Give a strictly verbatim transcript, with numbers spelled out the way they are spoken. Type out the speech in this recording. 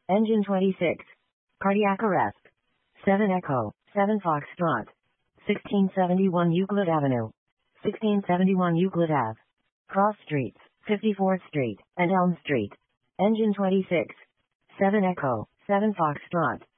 Engine twenty-six. Cardiac arrest. seven Echo, seven Foxtrot. sixteen seventy-one Euclid Avenue. sixteen seventy-one Euclid Ave. Cross Streets, fifty-fourth Street, and Elm Street. Engine twenty-six. seven Echo, seven Foxtrot.